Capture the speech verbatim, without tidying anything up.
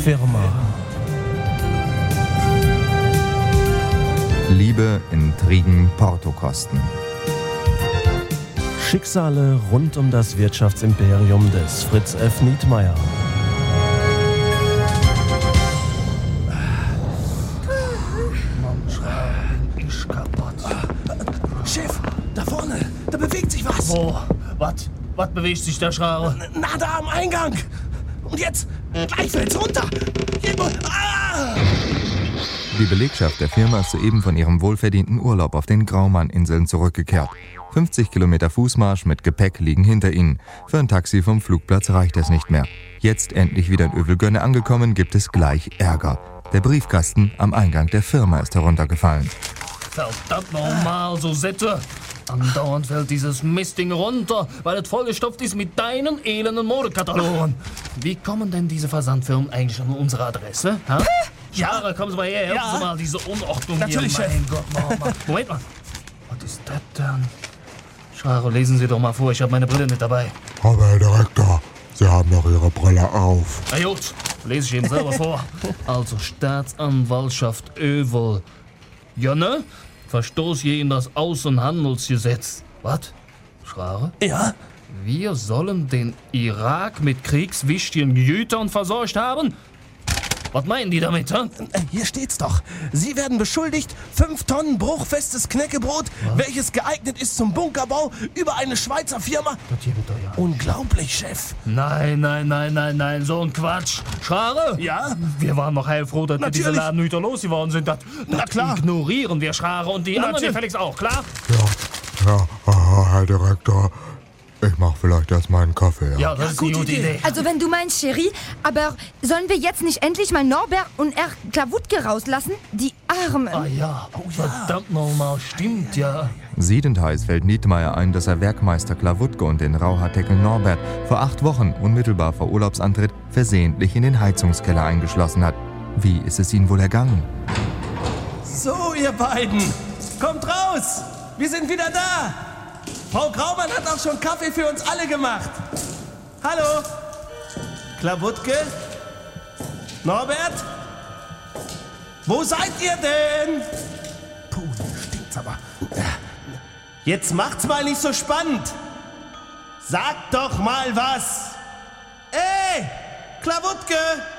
Firma. Liebe, Intrigen, Portokosten. Schicksale rund um das Wirtschaftsimperium des Fritz F. Nietmeyer. Ist kaputt. Chef, da vorne, da bewegt sich was. Wo? Was? Was bewegt sich da, Schraube? Na, da am Eingang. Und jetzt, gleich fällt's runter. Ah! Die Belegschaft der Firma ist soeben von ihrem wohlverdienten Urlaub auf den Graumann-Inseln zurückgekehrt. fünfzig Kilometer Fußmarsch mit Gepäck liegen hinter ihnen. Für ein Taxi vom Flugplatz reicht es nicht mehr. Jetzt endlich wieder in Övelgönne angekommen, gibt es gleich Ärger. Der Briefkasten am Eingang der Firma ist heruntergefallen. Verdammt normal, so Sette. Andauernd fällt dieses Mistding runter, weil es vollgestopft ist mit deinen elenden Modekatalogen. Wie kommen denn diese Versandfirmen eigentlich an unsere Adresse? Ha? Schara, kommen Sie mal her, helfen Ja. Sie mal diese Unordnung Natürlich, hier. Chef. Mein Gott, Mama. Moment mal. Was ist das denn? Schara, lesen Sie doch mal vor, ich habe meine Brille nicht dabei. Aber Herr Direktor, Sie haben doch Ihre Brille auf. Na gut, lese ich eben selber vor. Also Staatsanwaltschaft Övel. Jönne, Verstoß gegen das Außenhandelsgesetz. Was? Schrare? Ja? Wir sollen den Irak mit kriegswichtigen Gütern versorgt haben? Was meinen die damit, hä? Äh, Hier steht's doch. Sie werden beschuldigt, fünf Tonnen bruchfestes Knäckebrot, welches geeignet ist zum Bunkerbau, über eine Schweizer Firma. Das hier wird doch ja. Unglaublich, Chef. Nein, nein, nein, nein, nein, so ein Quatsch. Schrare? Ja? Wir waren noch heilfroh, dass wir diese Natürlich. Laden wieder losgeworden sind. Das, Na das klar. ignorieren wir, Schrare, und die anderen Natürlich. gefälligst auch, klar? Ja, ja, aha, Herr Direktor, ich mach vielleicht erst mal einen Kaffee, ja? Ja, das ist eine gute gute Idee. Idee. Also wenn du meinst, Cherie, aber sollen wir jetzt nicht endlich mal Norbert und Herr Klawutke rauslassen? Die Armen. Ah ja, verdammt nochmal, stimmt ja. Siedend heiß fällt Nietmeyer ein, dass er Werkmeister Klawutke und den Rauhaardeckel Norbert vor acht Wochen, unmittelbar vor Urlaubsantritt, versehentlich in den Heizungskeller eingeschlossen hat. Wie ist es ihnen wohl ergangen? So, ihr beiden, kommt raus. Wir sind wieder da. Frau Graumann hat auch schon Kaffee für uns alle gemacht. Hallo? Klawutke? Norbert? Wo seid ihr denn? Puh, hier stinkt's aber. Jetzt macht's mal nicht so spannend. Sagt doch mal was. Ey, Klawutke!